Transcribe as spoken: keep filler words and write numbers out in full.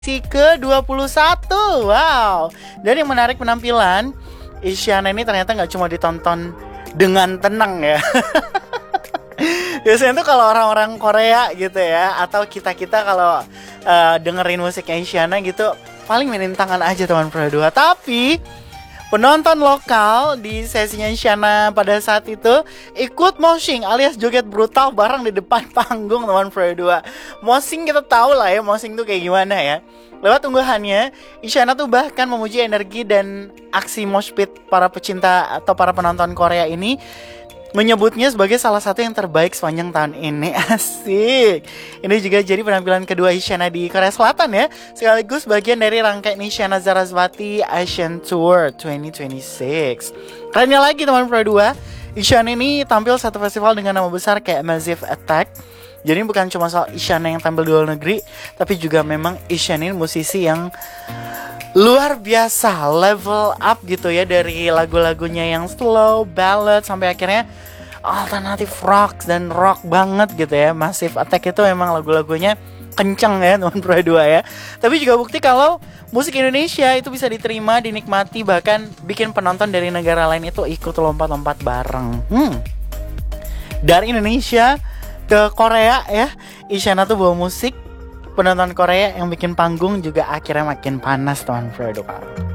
Si ke dua puluh satu. Wow. Dan yang menarik penampilan Isyana ini ternyata gak cuma ditonton dengan tenang ya. Biasanya tuh kalau orang-orang Korea gitu ya, atau kita-kita kalau uh, dengerin musiknya Isyana gitu, paling mainin tangan aja teman Pro dua. Tapi penonton lokal di sesinya Isyana pada saat itu ikut moshing alias joget brutal bareng di depan panggung teman Pro dua. Moshing kita tahu lah ya, moshing tuh kayak gimana ya. Lewat unggahannya, Isyana tuh bahkan memuji energi dan aksi mosh pit para pecinta atau para penonton Korea ini, menyebutnya sebagai salah satu yang terbaik sepanjang tahun ini. Asik. Ini juga jadi penampilan kedua Isyana di Korea Selatan ya, sekaligus bagian dari rangkaian Isyana Sarasvati Asian Tour dua ribu dua puluh enam. Kerennya lagi teman Pro dua, Isyana ini tampil satu festival dengan nama besar kayak Massive Attack. Jadi bukan cuma soal Isyana yang tampil di luar negeri, tapi juga memang Isyana ini musisi yang luar biasa, level up gitu ya, dari lagu-lagunya yang slow, ballad, sampai akhirnya alternative rock dan rock banget gitu ya. Massive Attack itu memang lagu-lagunya kenceng ya teman Pro dua ya. Tapi juga bukti kalau musik Indonesia itu bisa diterima, dinikmati, bahkan bikin penonton dari negara lain itu ikut lompat-lompat bareng. Hmm. Dari Indonesia ke Korea ya, Isyana tuh bawa musik, penonton Korea yang bikin panggung juga akhirnya makin panas teman Pro dua.